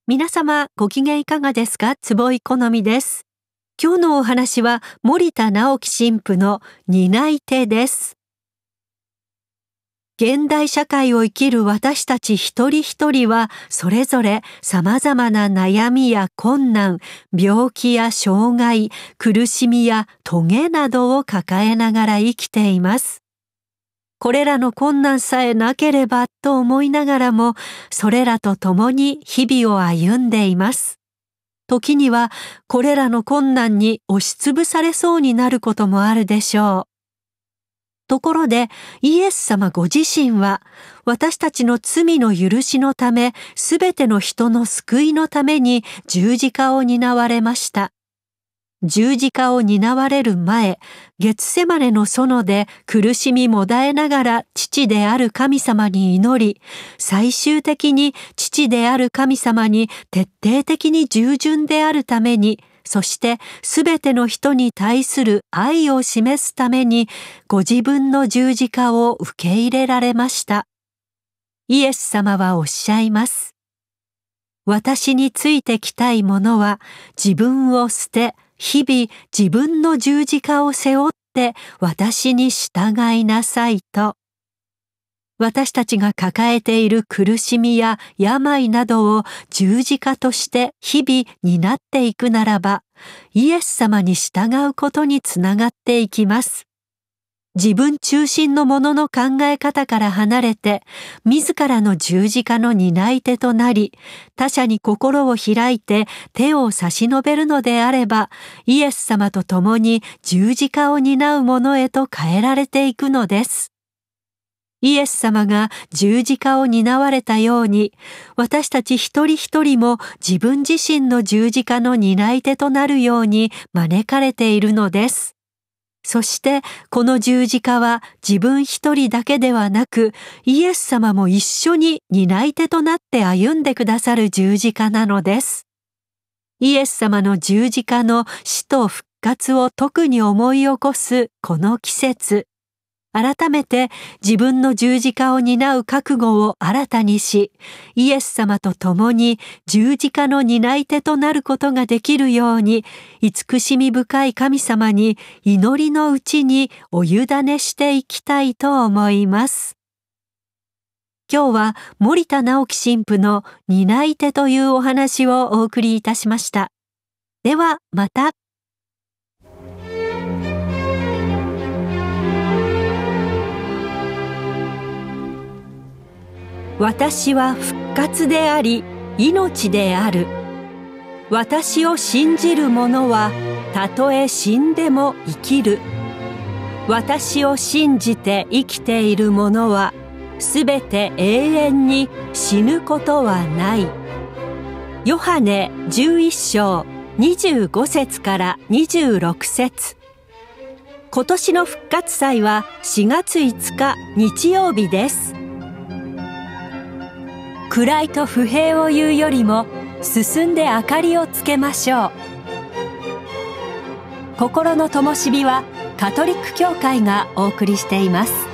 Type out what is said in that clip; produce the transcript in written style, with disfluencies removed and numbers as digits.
皆様ご機嫌いかがですか？坪井好美です。今日のお話は森田直樹神父の担い手です。現代社会を生きる私たち一人一人はそれぞれ様々な悩みや困難、病気や障害、苦しみや棘などを抱えながら生きています。これらの困難さえなければと思いながらも、それらと共に日々を歩んでいます。時にはこれらの困難に押しつぶされそうになることもあるでしょう。ところで、イエス様ご自身は、私たちの罪の許しのため、すべての人の救いのために十字架を担われました。十字架を担われる前、ゲツセマネの園で苦しみもだえながら父である神様に祈り、最終的に父である神様に徹底的に従順であるために、そしてすべての人に対する愛を示すために、ご自分の十字架を受け入れられました。イエス様はおっしゃいます。私についてきたい者は自分を捨て、日々自分の十字架を背負って私に従いなさいと。私たちが抱えている苦しみや病などを十字架として日々担っていくならば、イエス様に従うことにつながっていきます。自分中心のものの考え方から離れて、自らの十字架の担い手となり、他者に心を開いて手を差し伸べるのであれば、イエス様と共に十字架を担うものへと変えられていくのです。イエス様が十字架を担われたように、私たち一人一人も自分自身の十字架の担い手となるように招かれているのです。そしてこの十字架は自分一人だけではなく、イエス様も一緒に担い手となって歩んでくださる十字架なのです。イエス様の十字架の死と復活を特に思い起こすこの季節、改めて自分の十字架を担う覚悟を新たにし、イエス様と共に十字架の担い手となることができるように、慈しみ深い神様に祈りのうちにお委ねしていきたいと思います。今日は森田直樹神父の担い手というお話をお送りいたしました。ではまた。私は復活であり、命である。私を信じる者は、たとえ死んでも生きる。私を信じて生きている者は、すべて永遠に死ぬことはない。ヨハネ11章25節から26節。今年の復活祭は4月5日日曜日です。暗いと不平を言うよりも進んで明かりをつけましょう。心の灯火はカトリック教会がお送りしています。